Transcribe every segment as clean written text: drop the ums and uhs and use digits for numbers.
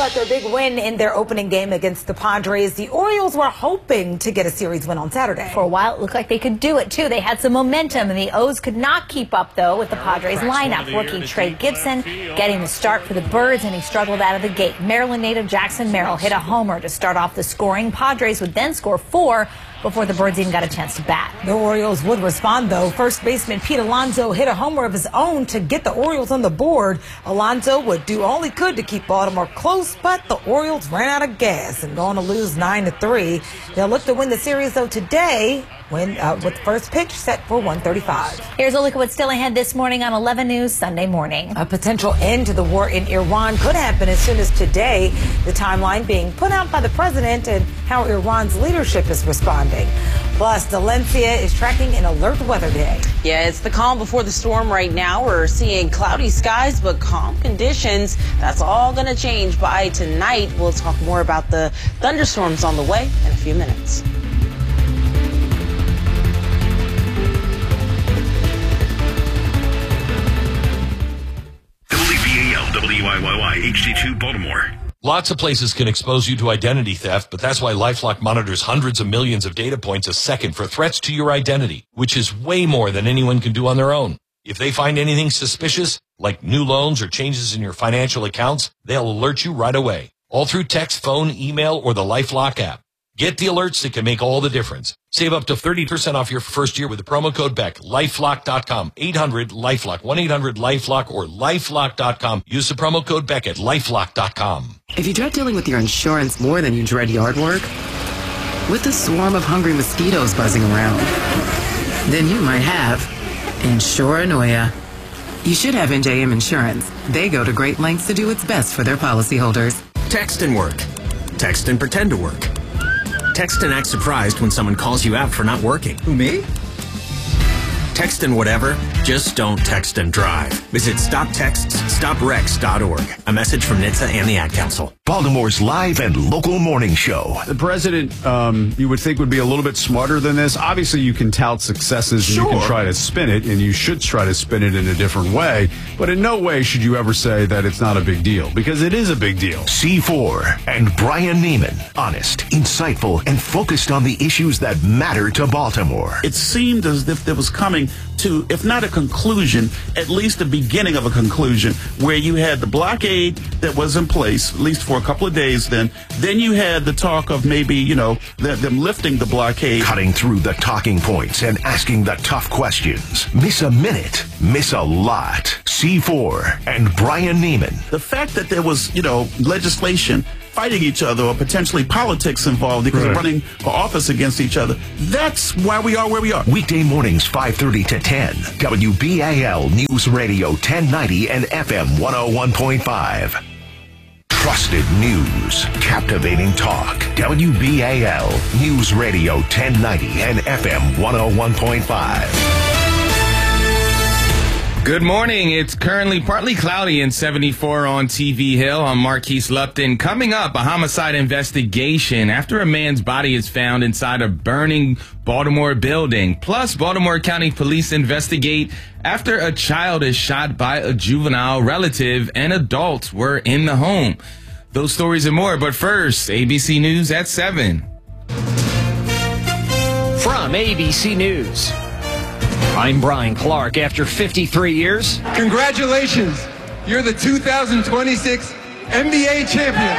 But their big win in their opening game against the Padres, the Orioles were hoping to get a series win on Saturday. For a while, it looked like they could do it, too. They had some momentum, and the O's could not keep up, though, with the Padres lineup. Rookie Trey Gibson getting the start for the Birds, and he struggled out of the gate. Maryland native Jackson Merrill hit a homer to start off the scoring. Padres would then score 4 before the Birds even got a chance to bat. The Orioles would respond, though. First baseman Pete Alonso hit a homer of his own to get the Orioles on the board. Alonso would do all he could to keep Baltimore close, but the Orioles ran out of gas and going to lose 9-3. They'll look to win the series, though, today with the first pitch set for 1:35. Here's a look at what's still ahead this morning on 11 News Sunday morning. A potential end to the war in Iran could happen as soon as today. The timeline being put out by the president and how Iran's leadership is responding. Plus, Valencia is tracking an alert weather day. Yeah, it's the calm before the storm right now. We're seeing cloudy skies, but calm conditions. That's all going to change by tonight. We'll talk more about the thunderstorms on the way in a few minutes. WYYY HD2 Baltimore. Lots of places can expose you to identity theft, but that's why LifeLock monitors hundreds of millions of data points a second for threats to your identity, which is way more than anyone can do on their own. If they find anything suspicious, like new loans or changes in your financial accounts, they'll alert you right away, all through text, phone, email, or the LifeLock app. Get the alerts that can make all the difference. Save up to 30% off your first year with the promo code BECK. LifeLock.com. 800-LifeLock. 1-800-LifeLock or LifeLock.com. Use the promo code BECK at LifeLock.com. If you dread dealing with your insurance more than you dread yard work, with a swarm of hungry mosquitoes buzzing around, then you might have Insuranoia. You should have NJM Insurance. They go to great lengths to do what's best for their policyholders. Text and work. Text and pretend to work. Text and act surprised when someone calls you out for not working. Who, me? Text and whatever, just don't text and drive. Visit StopTextsStopWrecks.org. A message from NHTSA and the Ad Council. Baltimore's live and local morning show. The president, you would think, would be a little bit smarter than this. Obviously, you can tout successes and you can try to spin it, and you should try to spin it in a different way. But in no way should you ever say that it's not a big deal, because it is a big deal. C4 and Brian Neiman. Honest, insightful, and focused on the issues that matter to Baltimore. It seemed as if there was coming to, if not a conclusion, at least the beginning of a conclusion, where you had the blockade that was in place, at least for a couple of days then you had the talk of maybe, them lifting the blockade. Cutting through the talking points and asking the tough questions. Miss a minute, miss a lot. C4 and Brian Neiman. The fact that there was, legislation fighting each other or potentially politics involved because of running for office against each other, that's why we are where we are. Weekday mornings 5:30 to 10. WBAL News Radio 1090 and FM 101.5. Trusted news, captivating talk. WBAL News Radio 1090 and FM 101.5. Good morning. It's currently partly cloudy and 74 on TV Hill. I'm Marquise Lupton. Coming up, a homicide investigation after a man's body is found inside a burning Baltimore building. Plus, Baltimore County Police investigate after a child is shot by a juvenile relative and adults were in the home. Those stories and more. But first, ABC News at 7. From ABC News, I'm Brian Clark. After 53 years, congratulations, you're the 2026 NBA champion.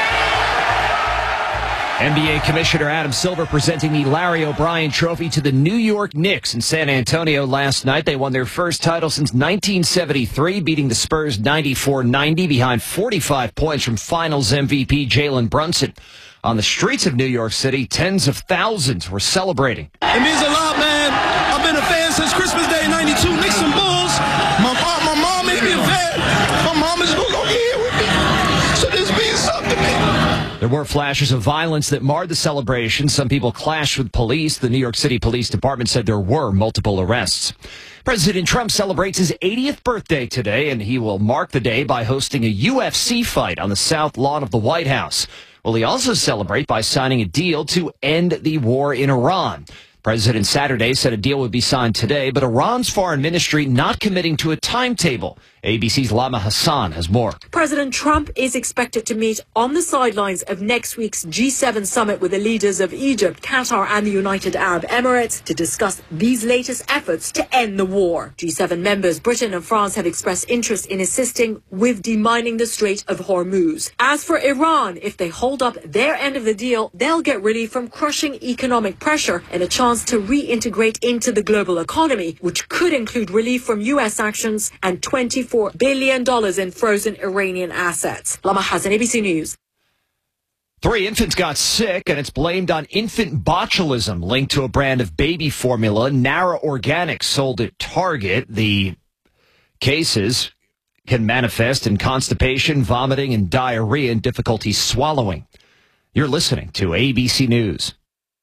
NBA Commissioner Adam Silver presenting the Larry O'Brien Trophy to the New York Knicks in San Antonio last night. They won their first title since 1973, beating the Spurs 94-90 behind 45 points from Finals MVP Jalen Brunson. On the streets of New York City, tens of thousands were celebrating. It means a lot, man. I've been a fan since Christmas Day '92, Knicks and Bulls. My mom made me a fan. My mom is no longer here with me. So this means something to me. There were flashes of violence that marred the celebration. Some people clashed with police. The New York City Police Department said there were multiple arrests. President Trump celebrates his 80th birthday today, and he will mark the day by hosting a UFC fight on the South Lawn of the White House. Will he also celebrate by signing a deal to end the war in Iran? President Saturday said a deal would be signed today, but Iran's foreign ministry not committing to a timetable ABC's Lama Hassan has more. President Trump is expected to meet on the sidelines of next week's G7 summit with the leaders of Egypt, Qatar and the United Arab Emirates to discuss these latest efforts to end the war. G7 members Britain and France have expressed interest in assisting with demining the Strait of Hormuz. As for Iran, if they hold up their end of the deal, they'll get relief from crushing economic pressure and a chance to reintegrate into the global economy, which could include relief from U.S. sanctions and $24 billion in frozen Iranian assets. Lama Hassan, ABC News. 3 infants got sick, and it's blamed on infant botulism linked to a brand of baby formula, Nara Organics, sold at Target. The cases can manifest in constipation, vomiting, and diarrhea and difficulty swallowing. You're listening to ABC News.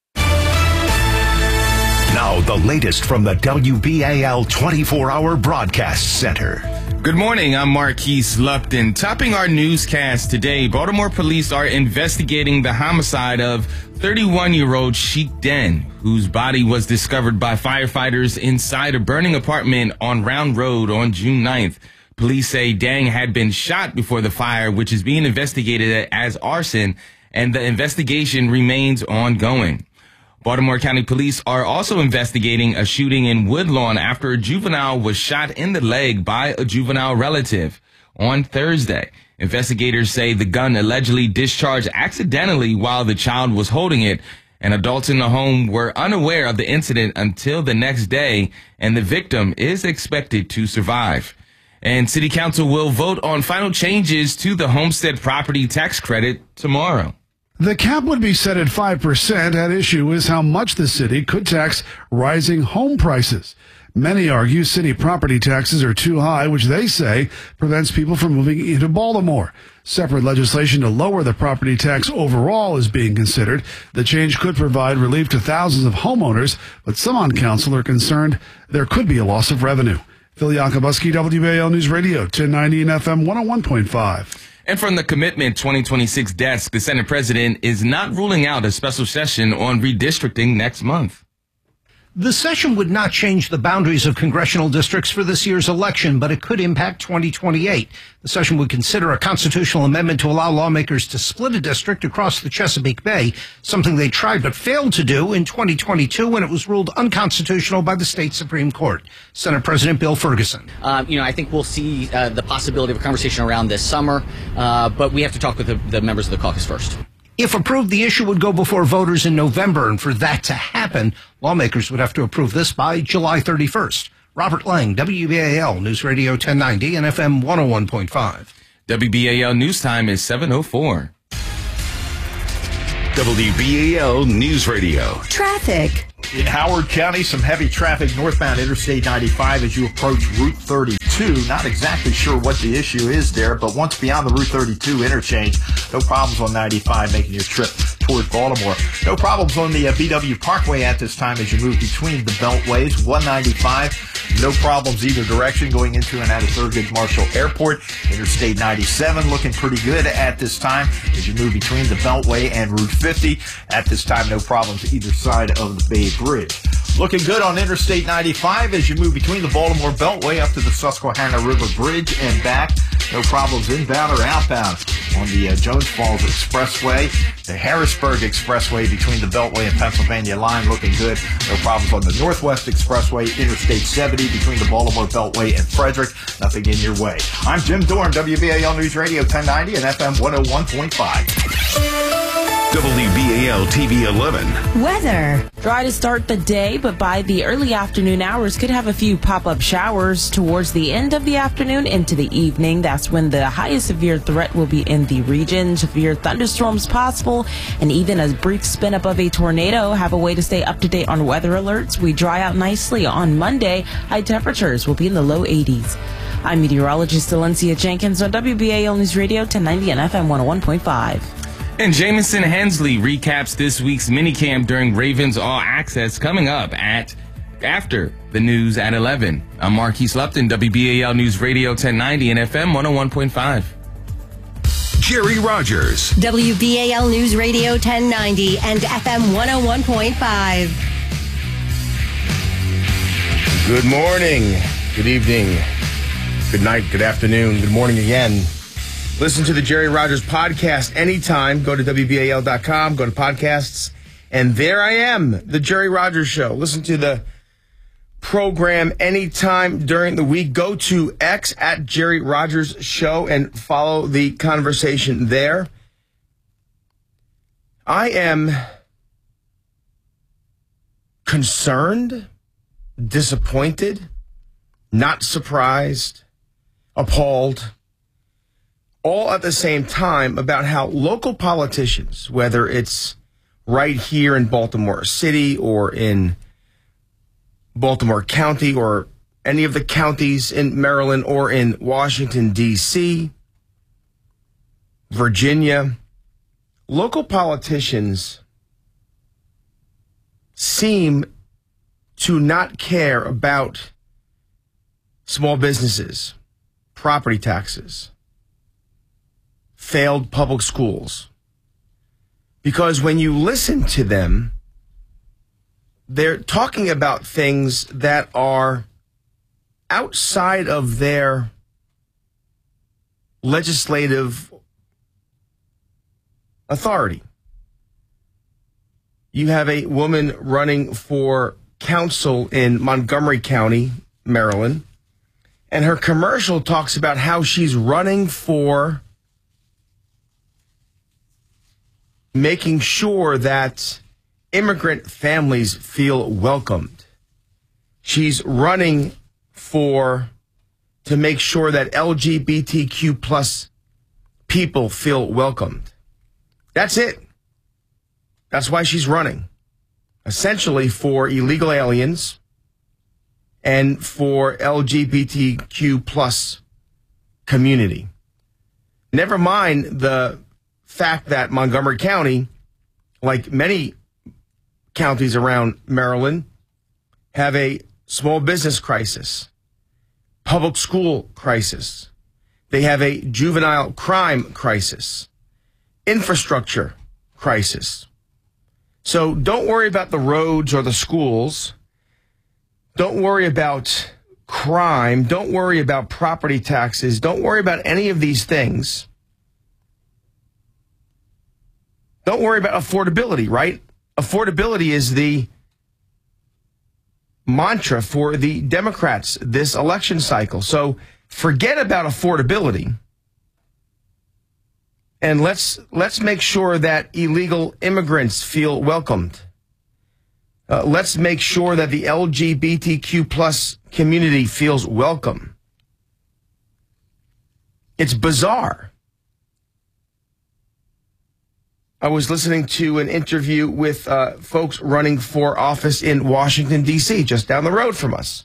Now, the latest from the WBAL 24-hour broadcast center. Good morning, I'm Marquise Lupton. Topping our newscast today, Baltimore police are investigating the homicide of 31-year-old Sheik Den, whose body was discovered by firefighters inside a burning apartment on Round Road on June 9th. Police say Deng had been shot before the fire, which is being investigated as arson, and the investigation remains ongoing. Baltimore County Police are also investigating a shooting in Woodlawn after a juvenile was shot in the leg by a juvenile relative on Thursday. Investigators say the gun allegedly discharged accidentally while the child was holding it, and adults in the home were unaware of the incident until the next day, and the victim is expected to survive. And City Council will vote on final changes to the homestead property tax credit tomorrow. The cap would be set at 5%. At issue is how much the city could tax rising home prices. Many argue city property taxes are too high, which they say prevents people from moving into Baltimore. Separate legislation to lower the property tax overall is being considered. The change could provide relief to thousands of homeowners, but some on council are concerned there could be a loss of revenue. Phil Yakubuski, WBAL News Radio, 1090 and FM 101.5. And from the Commitment 2026 desk, the Senate President is not ruling out a special session on redistricting next month. The session would not change the boundaries of congressional districts for this year's election, but it could impact 2028. The session would consider a constitutional amendment to allow lawmakers to split a district across the Chesapeake Bay, something they tried but failed to do in 2022 when it was ruled unconstitutional by the state Supreme Court. Senate President Bill Ferguson. I think we'll see the possibility of a conversation around this summer, but we have to talk with the members of the caucus first. If approved, the issue would go before voters in November, and for that to happen, lawmakers would have to approve this by July 31st. Robert Lang, WBAL News Radio 1090 and FM 101.5. WBAL News Time is 7:04. WBAL News Radio. Traffic. In Howard County, some heavy traffic northbound Interstate 95 as you approach Route 32. Not exactly sure what the issue is there, but once beyond the Route 32 interchange, no problems on 95 making your trip toward Baltimore. No problems on the BW Parkway at this time as you move between the beltways. 195, no problems either direction going into and out of Thurgood Marshall Airport. Interstate 97 looking pretty good at this time as you move between the beltway and Route 50. At this time, no problems either side of the Bay Bridge. Looking good on Interstate 95 as you move between the Baltimore Beltway up to the Susquehanna River Bridge and back. No problems inbound or outbound on the Jones Falls Expressway. The Harrisburg Expressway between the Beltway and Pennsylvania line looking good. No problems on the Northwest Expressway, Interstate 70 between the Baltimore Beltway and Frederick. Nothing in your way. I'm Jim Dorn, WBAL News Radio 1090 and FM 101.5. WBAL TV 11. Weather. Dry to start the day, but by the early afternoon hours could have a few pop-up showers towards the end of the afternoon into the evening. That's when the highest severe threat will be in the region. Severe thunderstorms possible and even a brief spin up of a tornado. Have a way to stay up to date on weather alerts. We dry out nicely on Monday. High temperatures will be in the low 80s. I'm meteorologist Valencia Jenkins on WBAL News Radio 1090 and FM 101.5. And Jamison Hensley recaps this week's minicamp during Ravens All Access coming up after the news at 11. I'm Marquise Lupton, WBAL News Radio 1090 and FM 101.5. Jerry Rogers. WBAL News Radio 1090 and FM 101.5. Good morning. Good evening. Good night, good afternoon, good morning again. Listen to the Jerry Rogers podcast anytime. Go to WBAL.com, go to podcasts, and there I am, the Jerry Rogers Show. Listen to the program anytime during the week. Go to X at Jerry Rogers Show and follow the conversation there. I am concerned, disappointed, not surprised, appalled, all at the same time about how local politicians, whether it's right here in Baltimore City or in Baltimore County or any of the counties in Maryland or in Washington, D.C., Virginia, local politicians seem to not care about small businesses, property taxes, failed public schools. Because when you listen to them, they're talking about things that are outside of their legislative authority. You have a woman running for council in Montgomery County, Maryland, and her commercial talks about how she's running for making sure that immigrant families feel welcomed. She's running to make sure that LGBTQ plus people feel welcomed. That's it. That's why she's running. Essentially for illegal aliens and for LGBTQ plus community. Never mind the fact that Montgomery County, like many counties around Maryland, have a small business crisis, public school crisis. They have a juvenile crime crisis, infrastructure crisis. So don't worry about the roads or the schools. Don't worry about crime. Don't worry about property taxes. Don't worry about any of these things. Don't worry about affordability, right? Affordability is the mantra for the Democrats this election cycle. So forget about affordability. And let's make sure that illegal immigrants feel welcomed. Let's make sure that the LGBTQ plus community feels welcome. It's bizarre. I was listening to an interview with folks running for office in Washington, D.C., just down the road from us,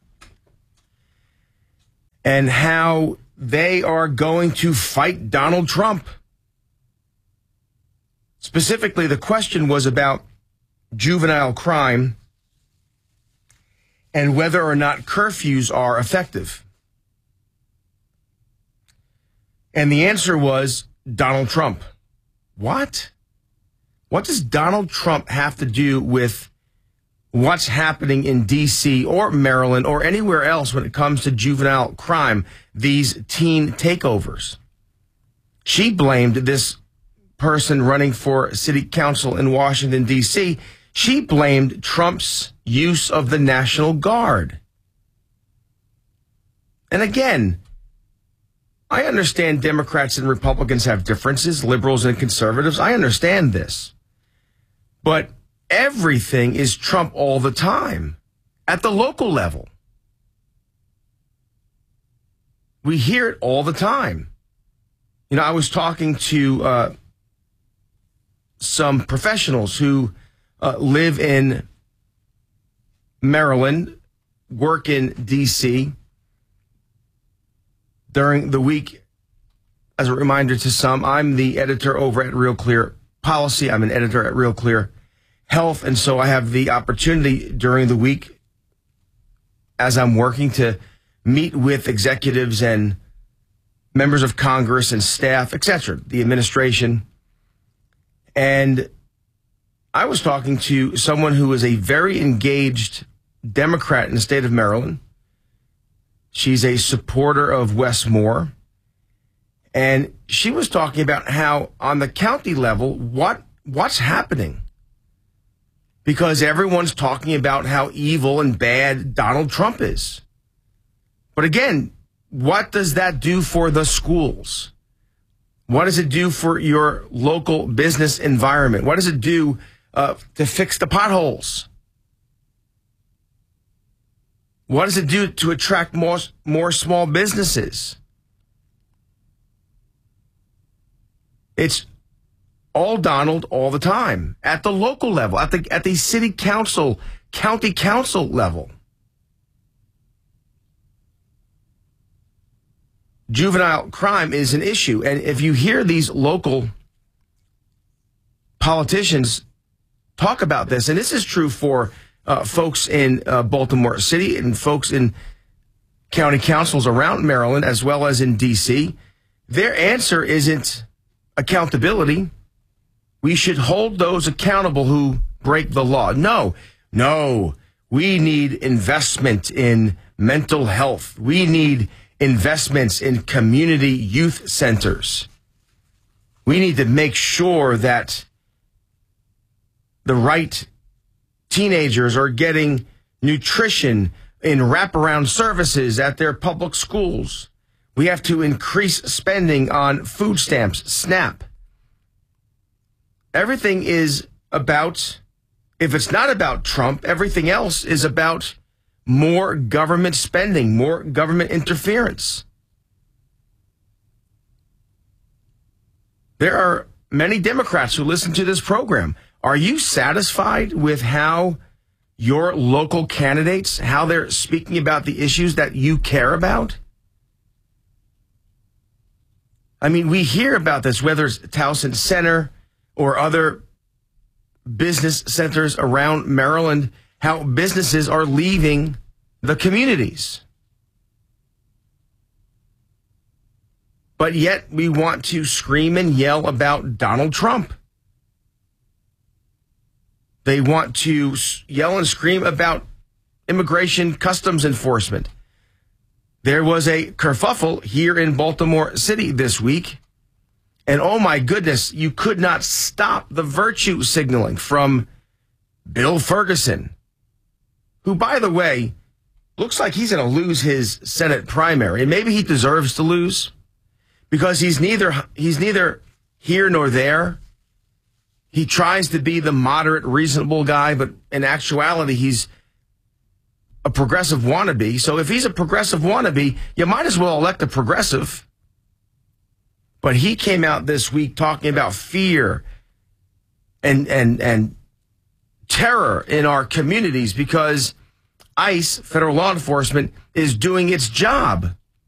and how they are going to fight Donald Trump. Specifically, the question was about juvenile crime and whether or not curfews are effective. And the answer was Donald Trump. What? What does Donald Trump have to do with what's happening in D.C. or Maryland or anywhere else when it comes to juvenile crime, these teen takeovers? She blamed this person running for city council in Washington, D.C., she blamed Trump's use of the National Guard. And again, I understand Democrats and Republicans have differences, liberals and conservatives. I understand this. But everything is Trump all the time at the local level. We hear it all the time. You know, I was talking to some professionals who live in Maryland, work in D.C. during the week. As a reminder to some, I'm the editor over at Real Clear Policy. I'm an editor at Real Clear Health, and so I have the opportunity during the week as I'm working to meet with executives and members of Congress and staff, etc., the administration. And I was talking to someone who is a very engaged Democrat in the state of Maryland. She's a supporter of Wes Moore. And she was talking about how on the county level, what's happening? Because everyone's talking about how evil and bad Donald Trump is. But again, what does that do for the schools? What does it do for your local business environment? What does it do to fix the potholes? What does it do to attract more small businesses? It's all Donald all the time at the local level, at the city council, county council level. Juvenile crime is an issue. And if you hear these local politicians talk about this, and this is true for folks in Baltimore City and folks in county councils around Maryland, as well as in D.C., their answer isn't accountability. We should hold those accountable who break the law. No, we need investment in mental health. We need investments in community youth centers. We need to make sure that the right teenagers are getting nutrition in wraparound services at their public schools. We have to increase spending on food stamps, SNAP. Everything is about, if it's not about Trump, everything else is about more government spending, more government interference. There are many Democrats who listen to this program. Are you satisfied with how your local candidates, how they're speaking about the issues that you care about? I mean, we hear about this, whether it's Towson Center or other business centers around Maryland, how businesses are leaving the communities. But yet we want to scream and yell about Donald Trump. They want to yell and scream about immigration customs enforcement. There was a kerfuffle here in Baltimore City this week. And oh my goodness, you could not stop the virtue signaling from Bill Ferguson, who, by the way, looks like he's going to lose his Senate primary. And maybe he deserves to lose because he's neither here nor there. He tries to be the moderate, reasonable guy, but in actuality, he's a progressive wannabe. So if he's a progressive wannabe, you might as well elect a progressive. But he came out this week talking about fear and terror in our communities because ICE, federal law enforcement, is doing its job.